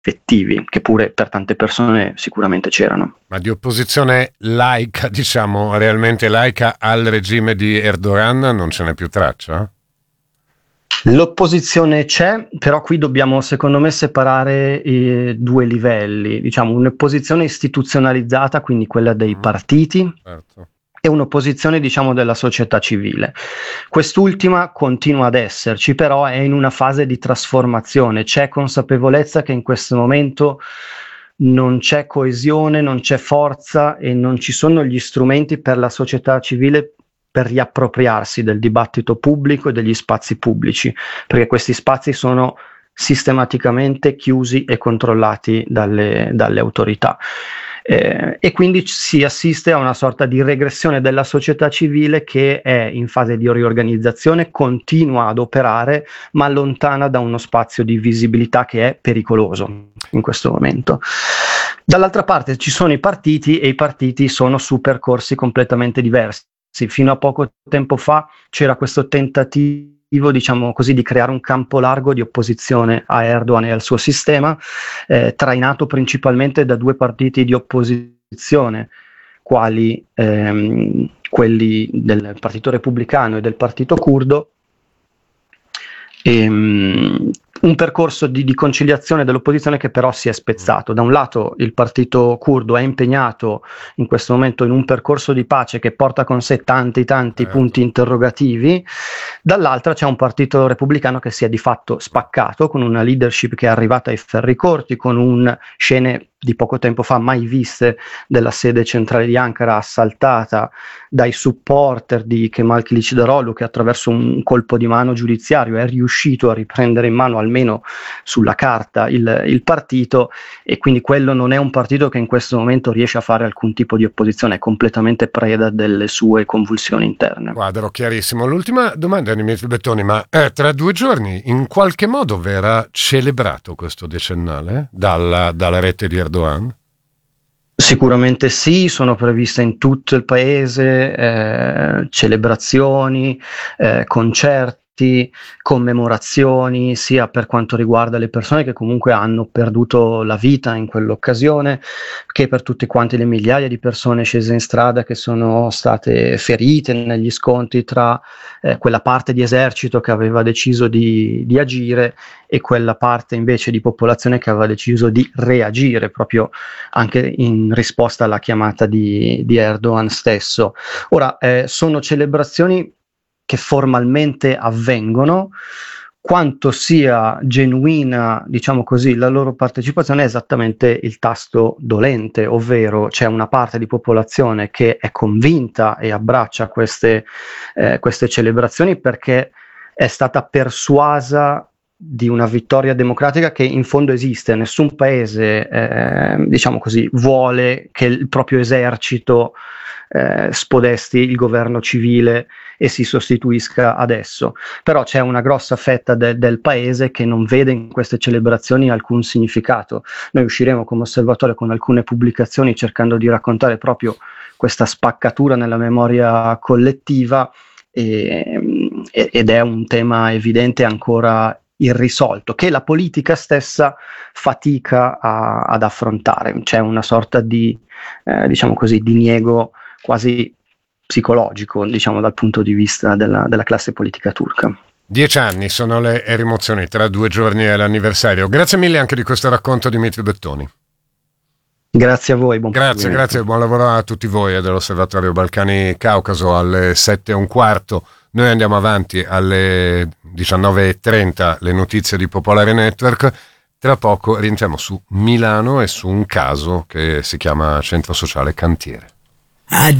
effettivi, che pure per tante persone sicuramente c'erano. Ma di opposizione laica, diciamo, realmente laica al regime di Erdogan non ce n'è più traccia? L'opposizione c'è, però qui dobbiamo secondo me separare due livelli, diciamo un'opposizione istituzionalizzata, quindi quella dei partiti, certo, e un'opposizione diciamo della società civile. Quest'ultima continua ad esserci, però è in una fase di trasformazione, c'è consapevolezza che in questo momento non c'è coesione, non c'è forza e non ci sono gli strumenti per la società civile per riappropriarsi del dibattito pubblico e degli spazi pubblici, perché questi spazi sono sistematicamente chiusi e controllati dalle autorità. E quindi si assiste a una sorta di regressione della società civile che è in fase di riorganizzazione, continua ad operare, ma lontana da uno spazio di visibilità che è pericoloso in questo momento. Dall'altra parte ci sono i partiti, e i partiti sono su percorsi completamente diversi. Fino a poco tempo fa c'era questo tentativo, diciamo così, di creare un campo largo di opposizione a Erdogan e al suo sistema, trainato principalmente da due partiti di opposizione, quali quelli del Partito Repubblicano e del Partito Curdo. Un percorso di conciliazione dell'opposizione che però si è spezzato. Da un lato il partito curdo è impegnato in questo momento in un percorso di pace che porta con sé tanti punti interrogativi, dall'altra c'è un partito repubblicano che si è di fatto spaccato, con una leadership che è arrivata ai ferri corti, con scene di poco tempo fa mai viste della sede centrale di Ankara assaltata dai supporter di Kemal Kılıçdaroğlu, che attraverso un colpo di mano giudiziario è riuscito a riprendere in mano almeno sulla carta il partito, e quindi quello non è un partito che in questo momento riesce a fare alcun tipo di opposizione, è completamente preda delle sue convulsioni interne. Quadro chiarissimo. L'ultima domanda, Dimitri Bettoni, ma tra 2 giorni in qualche modo verrà celebrato questo decennale dalla rete di Erdogan? Sicuramente sì, sono previste in tutto il paese celebrazioni, concerti, commemorazioni, sia per quanto riguarda le persone che comunque hanno perduto la vita in quell'occasione, che per tutte quante le migliaia di persone scese in strada che sono state ferite negli scontri tra quella parte di esercito che aveva deciso di agire e quella parte invece di popolazione che aveva deciso di reagire proprio anche in risposta alla chiamata di Erdogan stesso. Ora, sono celebrazioni che formalmente avvengono. Quanto sia genuina, diciamo così, la loro partecipazione è esattamente il tasto dolente, ovvero c'è una parte di popolazione che è convinta e abbraccia queste celebrazioni perché è stata persuasa di una vittoria democratica che in fondo esiste. Nessun paese, diciamo così, vuole che il proprio esercito spodesti il governo civile e si sostituisca adesso, però c'è una grossa fetta del paese che non vede in queste celebrazioni alcun significato. Noi usciremo come osservatorio con alcune pubblicazioni cercando di raccontare proprio questa spaccatura nella memoria collettiva, ed è un tema evidente ancora irrisolto, che la politica stessa fatica ad affrontare. C'è una sorta di diciamo così, diniego quasi psicologico, diciamo, dal punto di vista della classe politica turca. 10 anni sono le rimozioni, tra 2 giorni è l'anniversario. Grazie mille anche di questo racconto, Dimitri Bettoni. Grazie a voi, buon Grazie, buon lavoro a tutti voi e dell'Osservatorio Balcani Caucaso. Alle 7:15 noi andiamo avanti, alle 19:30 le notizie di Popolare Network. Tra poco rientriamo su Milano e su un caso che si chiama Centro Sociale Cantiere.